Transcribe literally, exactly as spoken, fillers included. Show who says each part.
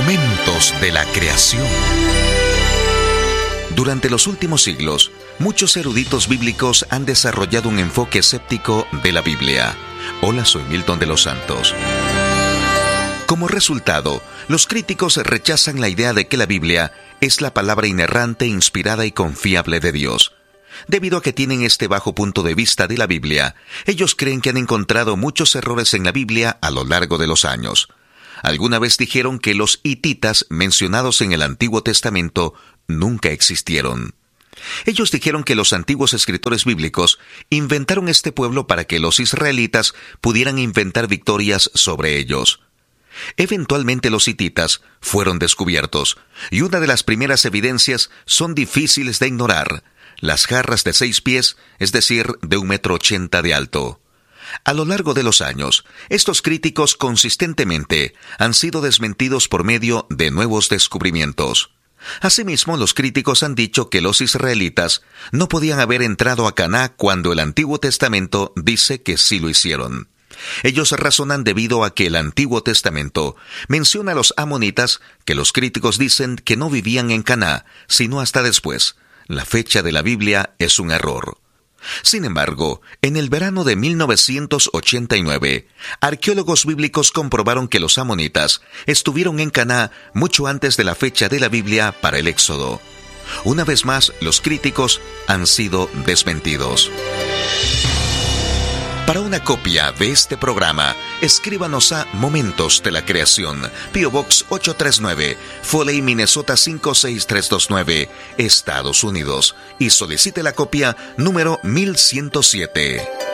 Speaker 1: Momentos de la creación. Durante los últimos siglos, muchos eruditos bíblicos han desarrollado un enfoque escéptico de la Biblia. Hola, soy Milton de los Santos. Como resultado, los críticos rechazan la idea de que la Biblia es la palabra inerrante, inspirada y confiable de Dios. Debido a que tienen este bajo punto de vista de la Biblia, ellos creen que han encontrado muchos errores en la Biblia a lo largo de los años. Alguna vez dijeron que los hititas mencionados en el Antiguo Testamento nunca existieron. Ellos dijeron que los antiguos escritores bíblicos inventaron este pueblo para que los israelitas pudieran inventar victorias sobre ellos. Eventualmente los hititas fueron descubiertos, y una de las primeras evidencias son difíciles de ignorar: las jarras de seis pies, es decir, de un metro ochenta de alto. A lo largo de los años, estos críticos consistentemente han sido desmentidos por medio de nuevos descubrimientos. Asimismo, los críticos han dicho que los israelitas no podían haber entrado a Canaán cuando el Antiguo Testamento dice que sí lo hicieron. Ellos razonan debido a que el Antiguo Testamento menciona a los amonitas, que los críticos dicen que no vivían en Canaán, sino hasta después. La fecha de la Biblia es un error. Sin embargo, en el verano de mil novecientos ochenta y nueve, arqueólogos bíblicos comprobaron que los amonitas estuvieron en Canaán mucho antes de la fecha de la Biblia para el Éxodo. Una vez más, los críticos han sido desmentidos. Para una copia de este programa, escríbanos a Momentos de la Creación, P O Box ocho tres nueve, Foley, Minnesota cinco seis tres dos nueve, Estados Unidos, y solicite la copia número mil ciento siete.